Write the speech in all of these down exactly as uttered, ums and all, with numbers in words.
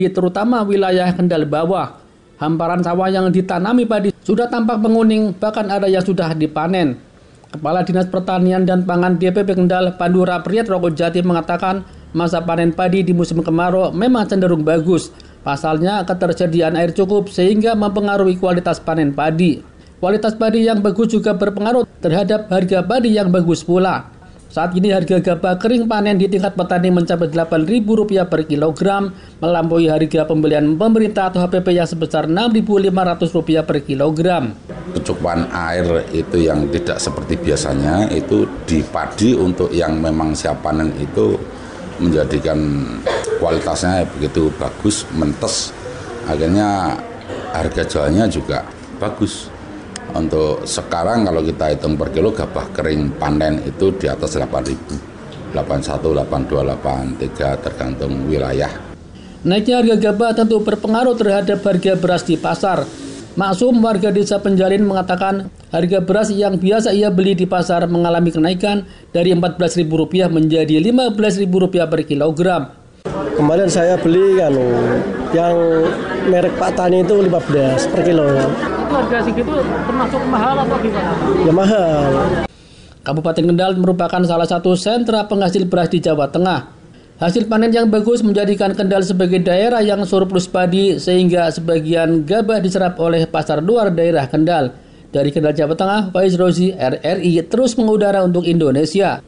terutama wilayah Kendal bawah. Hamparan sawah yang ditanami padi sudah tampak menguning, bahkan ada yang sudah dipanen. Kepala Dinas Pertanian dan Pangan D P P Kendal, Pandura Priyat Rokojati mengatakan masa panen padi di musim kemarau memang cenderung bagus. Pasalnya ketersediaan air cukup sehingga mempengaruhi kualitas panen padi. Kualitas padi yang bagus juga berpengaruh terhadap harga padi yang bagus pula. Saat ini harga gabah kering panen di tingkat petani mencapai delapan ribu rupiah per kilogram, melampaui harga pembelian pemerintah atau H P P yang sebesar enam ribu lima ratus rupiah per kilogram. Kecukupan air itu yang tidak seperti biasanya, itu di padi untuk yang memang siap panen itu menjadikan kualitasnya begitu bagus, mentes. Akhirnya harga jualnya juga bagus. Untuk sekarang kalau kita hitung per kilo gabah kering panen itu di atas delapan ribu, delapan puluh satu, delapan puluh dua, delapan puluh tiga tergantung wilayah. Naiknya harga gabah tentu berpengaruh terhadap harga beras di pasar. Maksum warga desa Penjalin mengatakan harga beras yang biasa ia beli di pasar mengalami kenaikan dari empat belas ribu rupiah menjadi lima belas ribu rupiah per kilogram. Kemarin saya beli kan yang merek Pak Tani itu lima belas per kilo. Harga segitu termasuk mahal atau gimana? Ya mahal. Kabupaten Kendal merupakan salah satu sentra penghasil beras di Jawa Tengah. Hasil panen yang bagus menjadikan Kendal sebagai daerah yang surplus padi sehingga sebagian gabah diserap oleh pasar luar daerah Kendal. Dari Kendal, Jawa Tengah, Faiz Rozi, R R I terus mengudara untuk Indonesia.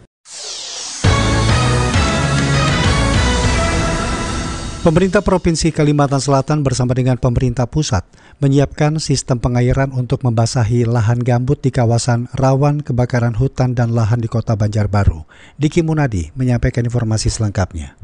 Pemerintah Provinsi Kalimantan Selatan bersama dengan pemerintah pusat menyiapkan sistem pengairan untuk membasahi lahan gambut di kawasan rawan kebakaran hutan dan lahan di Kota Banjarbaru. Diki Munadi menyampaikan informasi selengkapnya.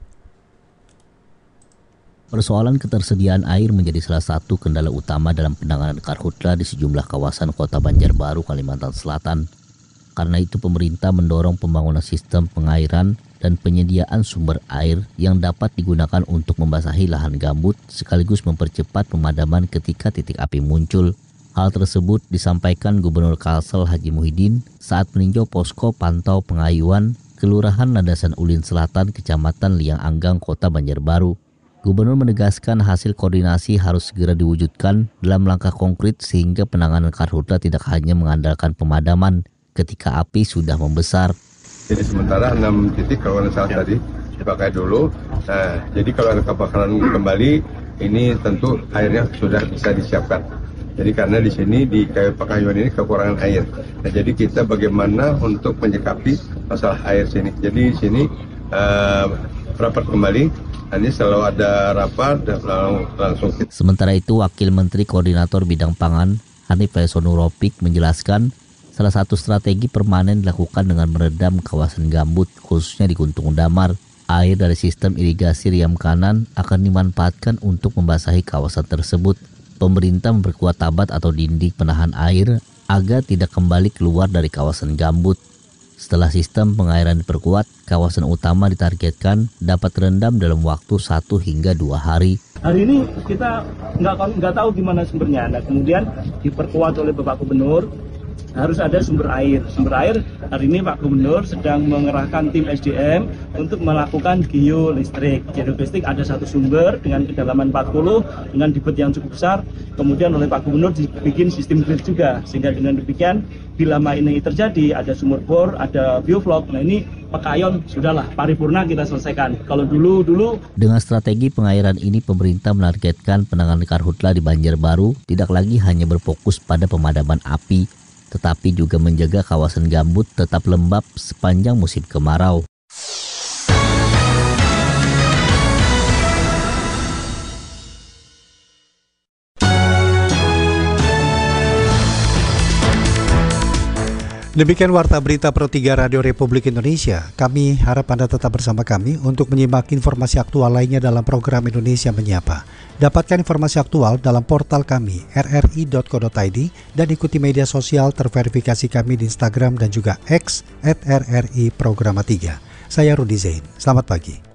Persoalan ketersediaan air menjadi salah satu kendala utama dalam penanganan karhutla di sejumlah kawasan Kota Banjarbaru, Kalimantan Selatan. Karena itu pemerintah mendorong pembangunan sistem pengairan dan penyediaan sumber air yang dapat digunakan untuk membasahi lahan gambut sekaligus mempercepat pemadaman ketika titik api muncul. Hal tersebut disampaikan Gubernur Kalsel Haji Muhyiddin saat meninjau posko pantau pengayuan Kelurahan Landasan Ulin Selatan, Kecamatan Liang Anggang, Kota Banjarbaru. Gubernur menegaskan hasil koordinasi harus segera diwujudkan dalam langkah konkret sehingga penanganan karhutla tidak hanya mengandalkan pemadaman ketika api sudah membesar. Jadi sementara enam titik kalau nggak salah tadi dipakai dulu. Nah, jadi kalau ada kebakaran kembali, ini tentu airnya sudah bisa disiapkan. Jadi karena di sini di Pakayuan ini kekurangan air. Nah, jadi kita bagaimana untuk menyikapi masalah air sini. Jadi di sini uh, rapat kembali. Nanti selalu ada rapat dan langsung. Sementara itu, Wakil Menteri Koordinator Bidang Pangan Hanif Haisonurropik menjelaskan salah satu strategi permanen dilakukan dengan meredam kawasan gambut, khususnya di Kuntung Damar. Air dari sistem irigasi Riam Kanan akan dimanfaatkan untuk membasahi kawasan tersebut. Pemerintah memperkuat tabat atau dinding penahan air agar tidak kembali keluar dari kawasan gambut. Setelah sistem pengairan diperkuat, kawasan utama ditargetkan dapat terendam dalam waktu satu hingga dua hari. Hari ini kita nggak nggak tahu gimana sumbernya. Nah, kemudian diperkuat oleh Bapak Gubernur. Harus ada sumber air. Sumber air hari ini Pak Gubernur sedang mengerahkan tim S D M untuk melakukan geolistrik. Geolistrik ada satu sumber dengan kedalaman empat puluh dengan debit yang cukup besar. Kemudian oleh Pak Gubernur dibikin sistem grid juga. Sehingga dengan demikian bila ini terjadi ada sumur bor, ada bioflok. Nah ini Pekayon sudahlah paripurna kita selesaikan. Kalau dulu dulu dengan strategi pengairan ini pemerintah menargetkan penanganan karhutla di Banjarbaru tidak lagi hanya berfokus pada pemadaman api, tetapi juga menjaga kawasan gambut tetap lembab sepanjang musim kemarau. Demikian Warta Berita Pro tiga Radio Republik Indonesia. Kami harap Anda tetap bersama kami untuk menyimak informasi aktual lainnya dalam program Indonesia Menyapa. Dapatkan informasi aktual dalam portal kami r r i dot co dot i d dan ikuti media sosial terverifikasi kami di Instagram dan juga X at r r i programa tiga. Saya Rudi Zain. Selamat pagi.